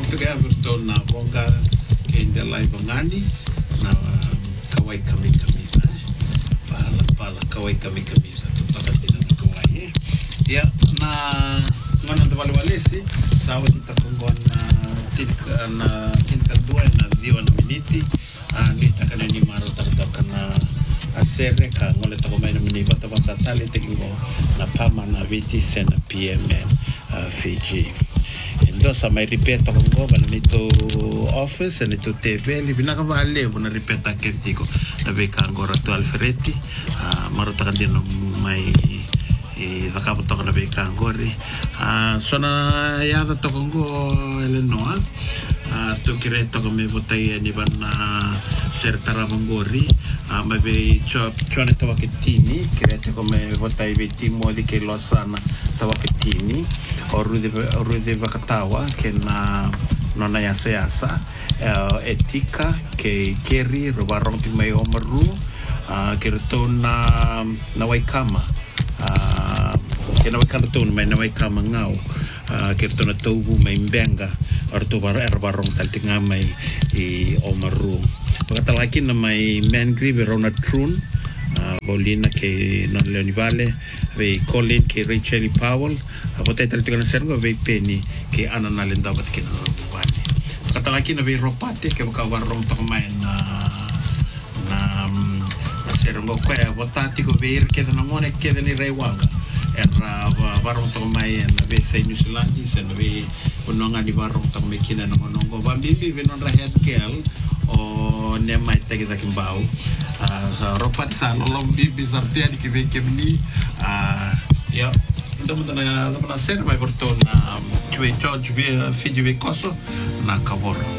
kaya berto na bonga ke indalai bangani na kawai kami pala kawai kami tutaka tina na kawai ya na ngana de valesi sawa kita kongon na tinka dua na diwa na miniti ni takana ni maro tarata na asere ka ngole to mai na mini bata tali tekingo na pama na viti sena PMN Fiji. Endo sa mai ripeto ko ba nito office and ito TV li binaka vale una ripeta che dico na veka ancora to Alfretti marota kadino mai vakapo to na veka angori sona yada to ko Eleanor to kire to me botai ni bana ser taravangori ma be chone to vaketini kire to come botai veti modi che lo sana to vaketini Oruzi vakatawa ke na nona yasa etika ke keri robaronti mai omaru ke reto na waikama ke na waikama to mai na waikama ngau ke reto na tobu mai mbenga orto barong taltinga mai I omaru pakatalaki na mai mangrove rona trun Bolina ke non Leonivale ve Colin ke Rachel Powell potete taltinga na sergo ve Penny ke ana na lenda bat ke no bani katalaki na ve ropate ke ka warong to mai na sergo ko ya botati ko ve ke na ngone ke ni rewanga era warong to mai na ve sei New Zealand se no ve unonga ni warong to me kina no ngongo bambibi ve non rahet kel o ne mai tegi da kimbau ropat sa lolong bibi sartia di kebe kemni ya teman-teman ser mai bertona cue George Fiji Koso na kabor